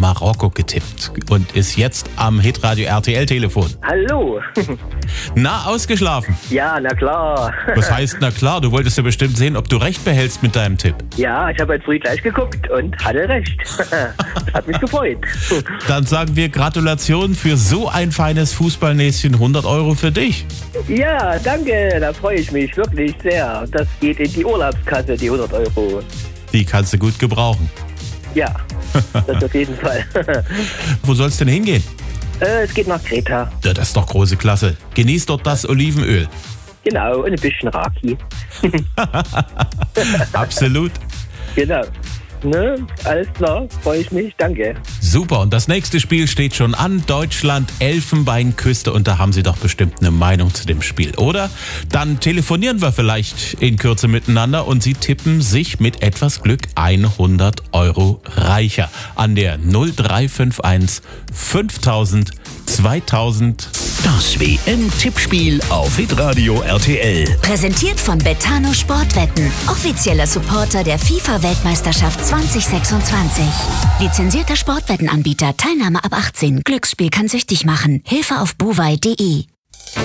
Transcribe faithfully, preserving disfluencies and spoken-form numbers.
Marokko getippt und ist jetzt am Hitradio R T L-Telefon. Hallo. Na, ausgeschlafen? Ja, na klar. Was heißt, na klar, du wolltest ja bestimmt sehen, ob du recht behältst mit deinem Tipp. Ja, ich habe heute früh gleich geguckt und hatte recht. Das hat mich gefreut. Dann sagen wir Gratulation für so ein feines Fußballnäschen, hundert Euro für dich. Ja, danke, da freue ich mich wirklich sehr. Das geht in die Urlaubskasse, die hundert Euro. Die kannst du gut gebrauchen. Ja, das auf jeden Fall. Wo soll's denn hingehen? Äh, es geht nach Kreta. Ja, das ist doch große Klasse. Genieß dort das Olivenöl. Genau, und ein bisschen Raki. Absolut. Genau. Ne? Alles klar, freue ich mich, danke. Super, und das nächste Spiel steht schon an. Deutschland, Elfenbeinküste, und da haben Sie doch bestimmt eine Meinung zu dem Spiel, oder? Dann telefonieren wir vielleicht in Kürze miteinander und Sie tippen sich mit etwas Glück hundert Euro reicher an der null drei fünf eins fünftausend zweitausend. Das W M-Tippspiel auf Hitradio R T L. Präsentiert von Betano Sportwetten, offizieller Supporter der FIFA-Weltmeisterschaft zwanzig sechsundzwanzig. Lizenzierter Sportwettenanbieter, Teilnahme ab achtzehn. Glücksspiel kann süchtig machen. Hilfe auf bovai punkt de.